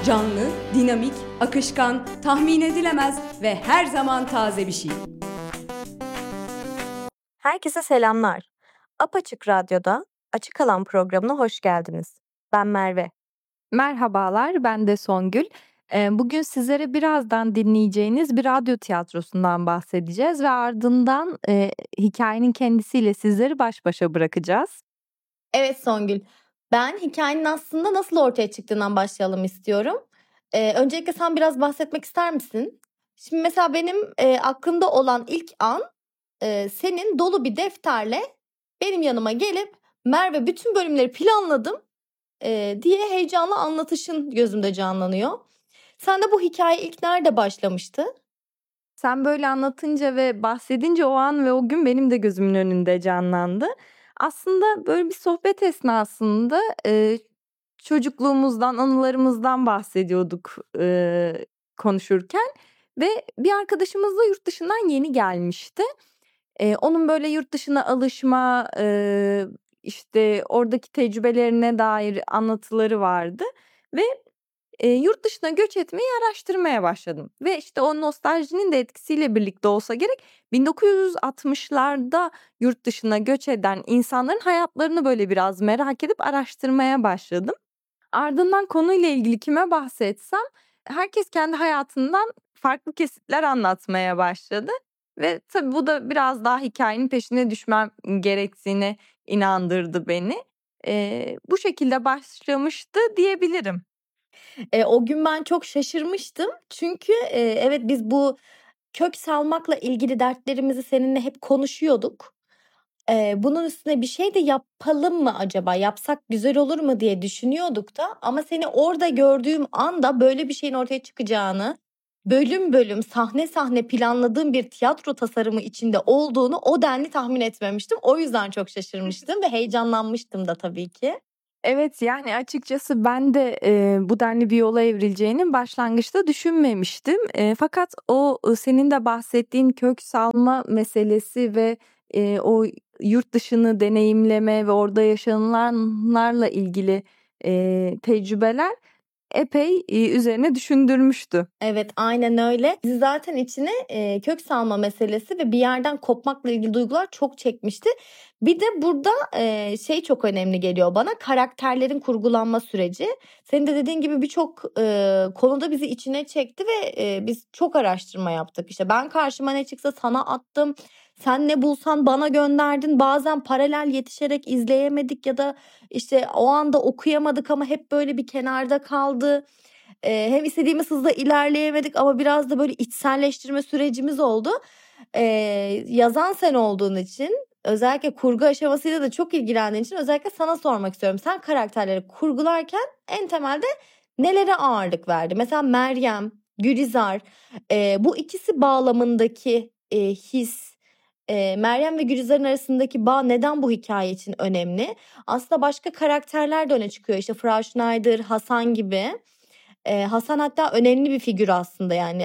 Canlı, dinamik, akışkan, tahmin edilemez ve her zaman taze bir şey. Herkese selamlar. Apaçık Radyo'da Açık Alan programına hoş geldiniz. Ben Merve. Merhabalar, ben de Songül. Bugün sizlere birazdan dinleyeceğiniz bir radyo tiyatrosundan bahsedeceğiz ve ardından hikayenin kendisiyle sizleri baş başa bırakacağız. Evet Songül, ben hikayenin aslında nasıl ortaya çıktığından başlayalım istiyorum. Öncelikle sen biraz bahsetmek ister misin? Şimdi mesela benim aklımda olan ilk an senin dolu bir defterle benim yanıma gelip Merve bütün bölümleri planladım diye heyecanla anlatışın gözümde canlanıyor. Sen de bu hikaye ilk nerede başlamıştı? Sen böyle anlatınca ve bahsedince o an ve o gün benim de gözümün önünde canlandı. Aslında böyle bir sohbet esnasında çocukluğumuzdan, anılarımızdan bahsediyorduk konuşurken ve bir arkadaşımız da yurt dışından yeni gelmişti. Onun böyle yurt dışına alışma, işte, oradaki tecrübelerine dair anlatıları vardı ve yurt dışına göç etmeyi araştırmaya başladım ve, işte, o nostaljinin de etkisiyle birlikte olsa gerek 1960'larda yurt dışına göç eden insanların hayatlarını böyle biraz merak edip araştırmaya başladım. Ardından konuyla ilgili kime bahsetsem herkes kendi hayatından farklı kesitler anlatmaya başladı ve tabii bu da biraz daha hikayenin peşine düşmem gerektiğine inandırdı beni. Bu şekilde başlamıştı diyebilirim. O gün ben çok şaşırmıştım. Çünkü evet biz bu kök salmakla ilgili dertlerimizi seninle hep konuşuyorduk. Bunun üstüne bir şey de yapalım mı acaba? Yapsak güzel olur mu diye düşünüyorduk da ama seni orada gördüğüm anda böyle bir şeyin ortaya çıkacağını, bölüm bölüm, sahne sahne planladığım bir tiyatro tasarımı içinde olduğunu o denli tahmin etmemiştim. O yüzden çok şaşırmıştım ve heyecanlanmıştım da tabii ki. Evet, yani, açıkçası ben de, bu denli bir yola evrileceğini başlangıçta düşünmemiştim. Fakat o, senin de bahsettiğin kök salma meselesi ve o yurt dışını deneyimleme ve orada yaşanılanlarla ilgili tecrübeler epey üzerine düşündürmüştü. Evet, aynen öyle. Dizi zaten içine kök salma meselesi ve bir yerden kopmakla ilgili duygular çok çekmişti. Bir de burada şey çok önemli geliyor bana, karakterlerin kurgulanma süreci. Senin de dediğin gibi birçok konuda bizi içine çekti ve biz çok araştırma yaptık. İşte ben karşıma ne çıksa sana attım. Sen ne bulsan bana gönderdin. Bazen paralel yetişerek izleyemedik ya da işte o anda okuyamadık ama hep böyle bir kenarda kaldı. Hem istediğimiz hızda ilerleyemedik ama biraz da böyle içselleştirme sürecimiz oldu. Yazan sen olduğun için, özellikle kurgu aşamasıyla da çok ilgilendiğin için özellikle sana sormak istiyorum. Sen karakterleri kurgularken en temelde nelere ağırlık verdi? Mesela Meryem, Gülizar, bu ikisi bağlamındaki his, Meryem ve Gülizar'ın arasındaki bağ neden bu hikaye için önemli? Aslında başka karakterler de öne çıkıyor. İşte Frau Schneider, Hasan gibi. Hasan hatta önemli bir figür aslında, yani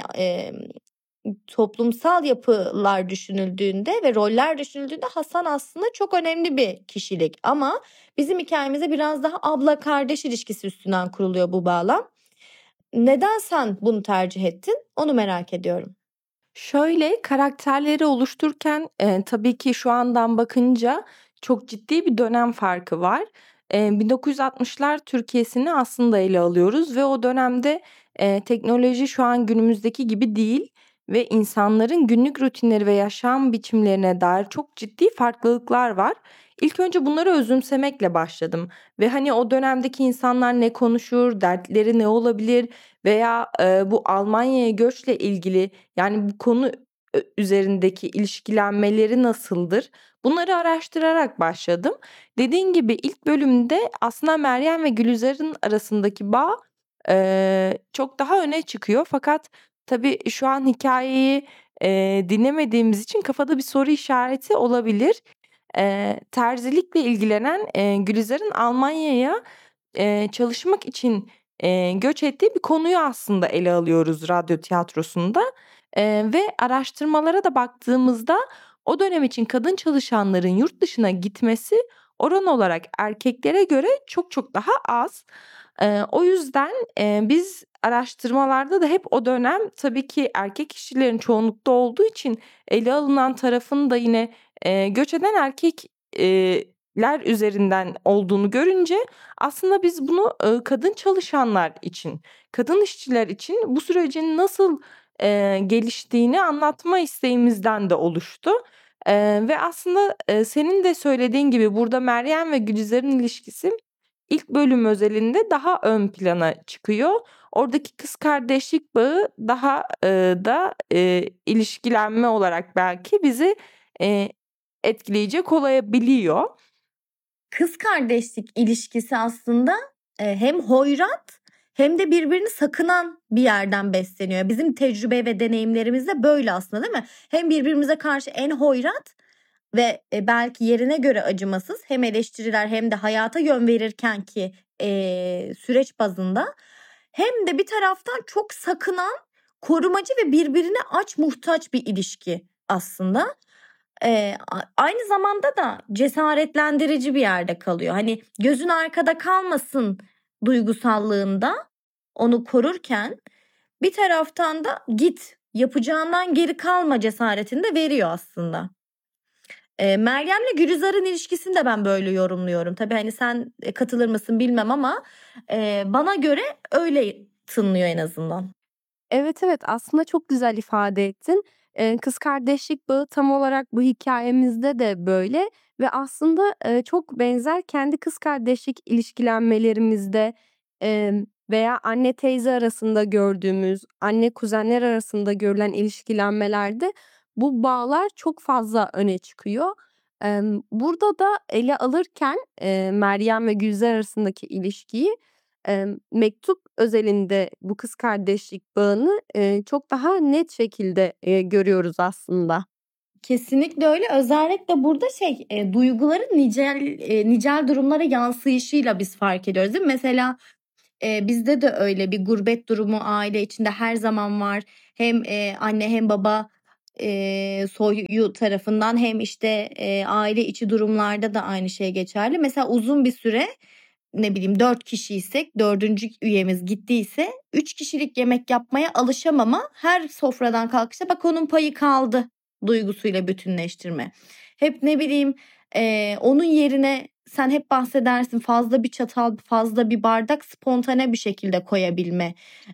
toplumsal yapılar düşünüldüğünde ve roller düşünüldüğünde Hasan aslında çok önemli bir kişilik. Ama bizim hikayemizde biraz daha abla kardeş ilişkisi üstünden kuruluyor bu bağlam. Neden sen bunu tercih ettin? Onu merak ediyorum. Şöyle, karakterleri oluştururken, tabii ki şu andan bakınca çok ciddi bir dönem farkı var. 1960'lar Türkiye'sini aslında ele alıyoruz ve o dönemde, teknoloji şu an günümüzdeki gibi değil ve insanların günlük rutinleri ve yaşam biçimlerine dair çok ciddi farklılıklar var. İlk önce bunları özümsemekle başladım ve, hani, o dönemdeki insanlar ne konuşur, dertleri ne olabilir veya, bu Almanya'ya göçle ilgili, yani, bu konu üzerindeki ilişkilenmeleri nasıldır? Bunları araştırarak başladım. Dediğin gibi ilk bölümde aslında Meryem ve Gülizar'ın arasındaki bağ, çok daha öne çıkıyor. Fakat tabii şu an hikayeyi dinlemediğimiz için kafada bir soru işareti olabilir. Terzilikle ilgilenen, Gülizar'ın Almanya'ya, çalışmak için, göç ettiği bir konuyu aslında ele alıyoruz radyo tiyatrosunda, ve araştırmalara da baktığımızda o dönem için kadın çalışanların yurt dışına gitmesi oran olarak erkeklere göre çok çok daha az. O yüzden, biz araştırmalarda da hep o dönem tabii ki erkek kişilerin çoğunlukta olduğu için ele alınan tarafın da yine, göç eden erkekler üzerinden olduğunu görünce aslında biz bunu, kadın çalışanlar için, kadın işçiler için bu sürecin nasıl, geliştiğini anlatma isteğimizden de oluştu. Ve aslında, senin de söylediğin gibi burada Meryem ve Gülizar'ın ilişkisi ilk bölüm özelinde daha ön plana çıkıyor. Oradaki kız kardeşlik bağı daha, ilişkilenme olarak belki bizi, eee, etkileyecek olabiliyor. Kız kardeşlik ilişkisi aslında hem hoyrat hem de birbirini sakınan bir yerden besleniyor. Bizim tecrübe ve deneyimlerimiz de böyle aslında, değil mi? Hem birbirimize karşı en hoyrat ve belki yerine göre acımasız, hem eleştiriler hem de hayata yön verirken ki süreç bazında, hem de bir taraftan çok sakınan, korumacı ve birbirine aç muhtaç bir ilişki aslında. Aynı zamanda da cesaretlendirici bir yerde kalıyor. Hani gözün arkada kalmasın duygusallığında onu korurken, bir taraftan da git yapacağından geri kalma cesaretini de veriyor aslında. Meryem'le Gülizar'ın ilişkisini de ben böyle yorumluyorum. Tabii hani sen katılır mısın bilmem ama bana göre öyle tınlıyor en azından. Evet, evet, aslında çok güzel ifade ettin. Kız kardeşlik bağı tam olarak bu hikâyemizde de böyle ve aslında, çok benzer kendi kız kardeşlik ilişkilenmelerimizde, veya anne teyze arasında gördüğümüz, anne kuzenler arasında görülen ilişkilenmelerde bu bağlar çok fazla öne çıkıyor. Burada da ele alırken, Meryem ve Gülizar arasındaki ilişkiyi, mektup özelinde bu kız kardeşlik bağını, çok daha net şekilde, görüyoruz aslında. Kesinlikle öyle. Özellikle burada duyguların nicel durumlara yansıyışıyla biz fark ediyoruz, değil mi? Mesela bizde de öyle bir gurbet durumu aile içinde her zaman var. Hem anne hem baba soyu tarafından, hem işte aile içi durumlarda da aynı şey geçerli. Mesela uzun bir süre, ne bileyim 4 kişiysek, dördüncü üyemiz gittiyse 3 kişilik yemek yapmaya alışamama, her sofradan kalkışta bak onun payı kaldı duygusuyla bütünleştirme. Hep ne bileyim onun yerine sen hep bahsedersin, fazla bir çatal, fazla bir bardak spontane bir şekilde koyabilme.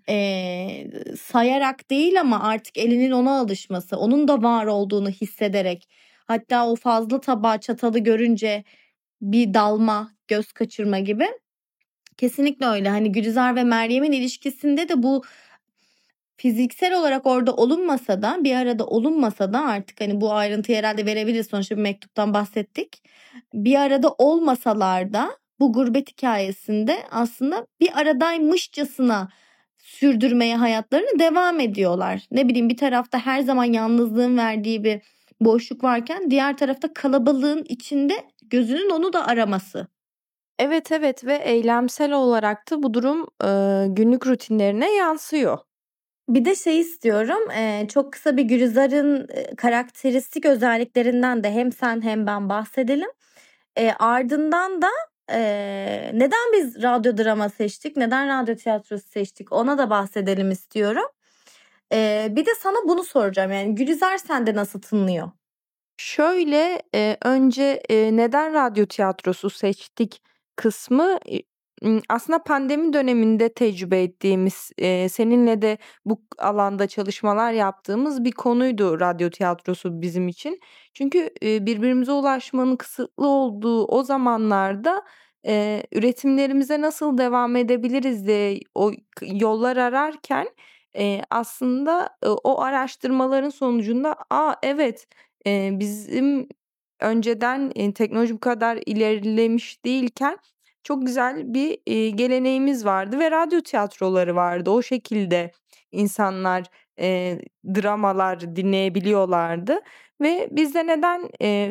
Sayarak değil ama artık elinin ona alışması, onun da var olduğunu hissederek. Hatta o fazla tabağı, çatalı görünce bir dalma, göz kaçırma gibi. Kesinlikle öyle. Hani Gülizar ve Meryem'in ilişkisinde de bu fiziksel olarak orada olunmasa da, bir arada olunmasa da, artık hani bu ayrıntıyı herhalde verebiliriz, sonuçta bir mektuptan bahsettik. Bir arada olmasalar da bu gurbet hikayesinde aslında bir aradaymışçasına sürdürmeye hayatlarını devam ediyorlar. Ne bileyim, bir tarafta her zaman yalnızlığın verdiği bir boşluk varken diğer tarafta kalabalığın içinde gözünün onu da araması. Evet, evet ve eylemsel olarak da bu durum, günlük rutinlerine yansıyor. Bir de şey istiyorum, çok kısa bir Gülizar'ın karakteristik özelliklerinden de hem sen hem ben bahsedelim. Ardından da neden biz radyo drama seçtik, neden radyo tiyatrosu seçtik, ona da bahsedelim istiyorum. Bir de sana bunu soracağım, yani Gülizar sende nasıl tınlıyor? Şöyle, önce, neden radyo tiyatrosu seçtik kısmı, aslında pandemi döneminde tecrübe ettiğimiz, seninle de bu alanda çalışmalar yaptığımız bir konuydu radyo tiyatrosu bizim için. Çünkü, birbirimize ulaşmanın kısıtlı olduğu o zamanlarda, üretimlerimize nasıl devam edebiliriz diye o yollar ararken, aslında, o araştırmaların sonucunda, "A, evet, bizim önceden, teknoloji bu kadar ilerlemiş değilken çok güzel bir, geleneğimiz vardı ve radyo tiyatroları vardı. O şekilde insanlar, dramalar dinleyebiliyorlardı ve biz de neden,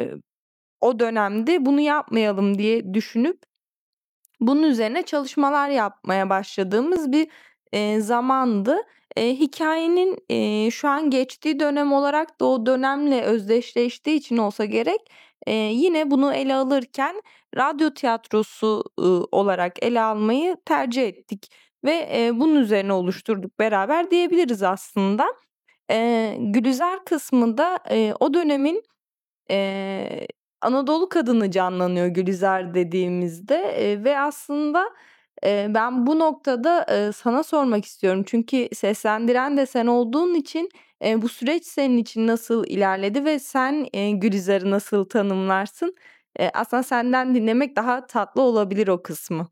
o dönemde bunu yapmayalım diye düşünüp bunun üzerine çalışmalar yapmaya başladığımız bir, zamandı. Hikâyenin, şu an geçtiği dönem olarak da o dönemle özdeşleştiği için olsa gerek, yine bunu ele alırken, radyo tiyatrosu olarak ele almayı tercih ettik ve bunun üzerine oluşturduk beraber diyebiliriz aslında. Gülizar kısmında o dönemin Eee, Anadolu kadını canlanıyor Gülizar dediğimizde, ve aslında, ben bu noktada, sana sormak istiyorum. Çünkü seslendiren de sen olduğun için, bu süreç senin için nasıl ilerledi ve sen, Gülizar'ı nasıl tanımlarsın? Aslında senden dinlemek daha tatlı olabilir o kısmı.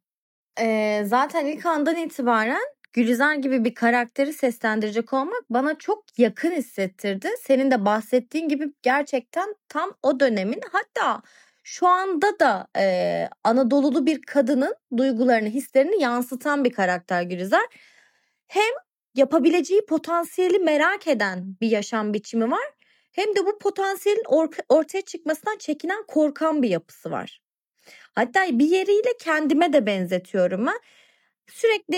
Zaten ilk andan itibaren Gülizar gibi bir karakteri seslendirecek olmak bana çok yakın hissettirdi. Senin de bahsettiğin gibi gerçekten tam o dönemin, hatta şu anda da Anadolulu bir kadının duygularını, hislerini yansıtan bir karakter Gülizar. Hem yapabileceği potansiyeli merak eden bir yaşam biçimi var, hem de bu potansiyelin ortaya çıkmasından çekinen, korkan bir yapısı var. Hatta bir yeriyle kendime de benzetiyorum ben. Sürekli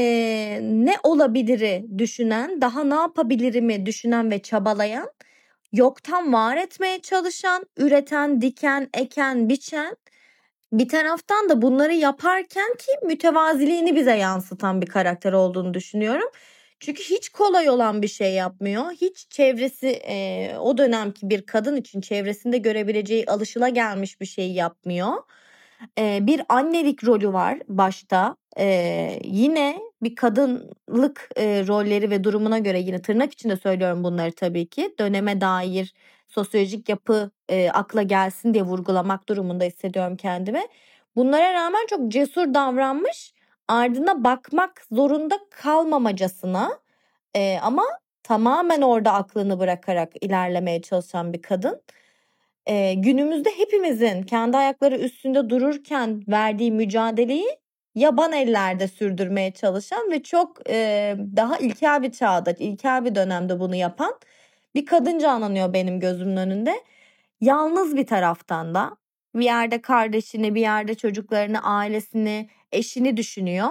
ne olabiliri düşünen, daha ne yapabilirimi düşünen ve çabalayan, yoktan var etmeye çalışan, üreten, diken, eken, biçen, bir taraftan da bunları yaparken ki mütevaziliğini bize yansıtan bir karakter olduğunu düşünüyorum. Çünkü hiç kolay olan bir şey yapmıyor. Hiç çevresi, o dönemki bir kadın için çevresinde görebileceği alışılagelmiş bir şey yapmıyor. Bir annelik rolü var başta. Yine bir kadınlık rolleri ve durumuna göre, yine tırnak içinde söylüyorum bunları tabii ki, döneme dair sosyolojik yapı akla gelsin diye vurgulamak durumunda hissediyorum kendimi. Bunlara rağmen çok cesur davranmış, ardına bakmak zorunda kalmamacasına, ama tamamen orada aklını bırakarak ilerlemeye çalışan bir kadın. Günümüzde hepimizin kendi ayakları üstünde dururken verdiği mücadeleyi yaban ellerde sürdürmeye çalışan ve çok daha ilkel bir çağda, ilkel bir dönemde bunu yapan bir kadın canlanıyor benim gözümün önünde. Yalnız bir taraftan da, bir yerde kardeşini, bir yerde çocuklarını, ailesini, eşini düşünüyor.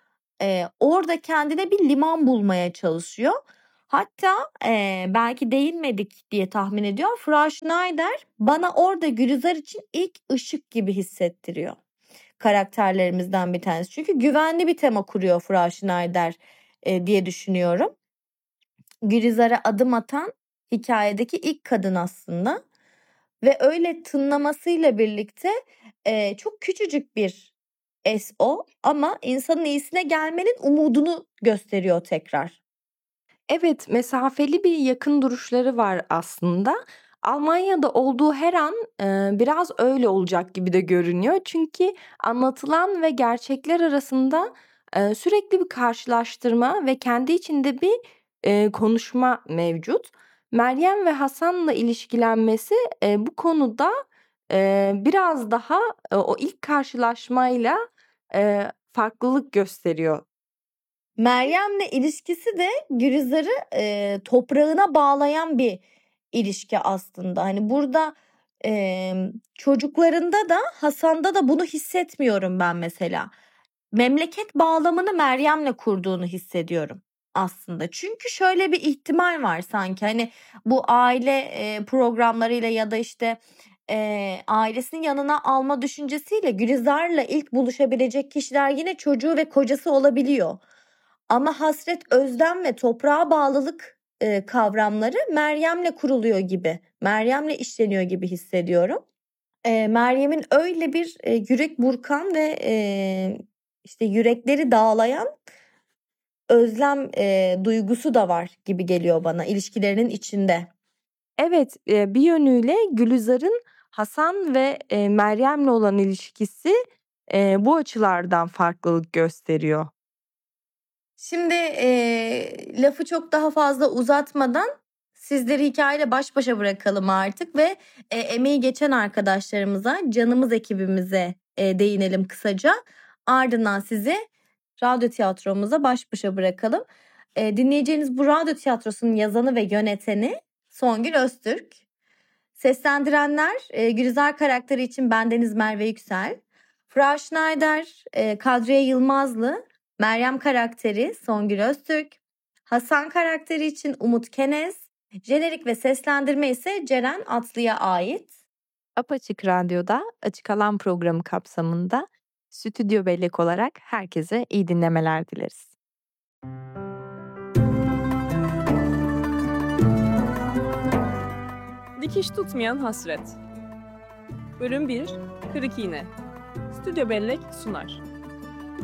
Orada kendine bir liman bulmaya çalışıyor. Hatta belki değinmedik diye tahmin ediyorum, Frau Schneider bana orada Gülizar için ilk ışık gibi hissettiriyor karakterlerimizden bir tanesi. Çünkü güvenli bir tema kuruyor Frau Schneider diye düşünüyorum. Gülizar'a adım atan hikayedeki ilk kadın aslında. Ve öyle tınlamasıyla birlikte çok küçücük bir SO, ama insanın iyisine gelmenin umudunu gösteriyor tekrar. Evet, mesafeli bir yakın duruşları var aslında. Almanya'da olduğu her an, biraz öyle olacak gibi de görünüyor. Çünkü anlatılan ve gerçekler arasında, sürekli bir karşılaştırma ve kendi içinde bir, konuşma mevcut. Meryem ve Hasan'la ilişkilenmesi, bu konuda, biraz daha, o ilk karşılaşmayla, farklılık gösteriyor. Meryem'le ilişkisi de Gülizar'ı toprağına bağlayan bir ilişki aslında. Hani burada çocuklarında da Hasan'da da bunu hissetmiyorum ben mesela. Memleket bağlamını Meryem'le kurduğunu hissediyorum aslında. Çünkü şöyle bir ihtimal var sanki, hani bu aile programlarıyla ya da işte ailesinin yanına alma düşüncesiyle Gülizar'la ilk buluşabilecek kişiler yine çocuğu ve kocası olabiliyor. Ama hasret, özlem ve toprağa bağlılık kavramları Meryem'le kuruluyor gibi, Meryem'le işleniyor gibi hissediyorum. Meryem'in öyle bir yürek burkan ve işte yürekleri dağlayan özlem duygusu da var gibi geliyor bana ilişkilerinin içinde. Evet, bir yönüyle Gülizar'ın Hasan ve, Meryem'le olan ilişkisi, bu açılardan farklılık gösteriyor. Şimdi lafı çok daha fazla uzatmadan sizleri hikayeyle baş başa bırakalım artık ve emeği geçen arkadaşlarımıza, canımız ekibimize değinelim kısaca. Ardından sizi radyo tiyatromuza baş başa bırakalım. Dinleyeceğiniz bu radyo tiyatrosunun yazanı ve yöneteni Songül Öztürk. Seslendirenler Gülizar karakteri için bendeniz Merve Yüksel, Frau Schneider, Kadriye Yılmazlı, Meryem karakteri Songül Öztürk, Hasan karakteri için Umut Kenez, jenerik ve seslendirme ise Ceren Atlı'ya ait. Apaçık Radyo'da Açık Alan programı kapsamında Stüdyo Bellek olarak herkese iyi dinlemeler dileriz. Dikiş tutmayan hasret. Bölüm 1. Kırık iğne. Stüdyo Bellek sunar.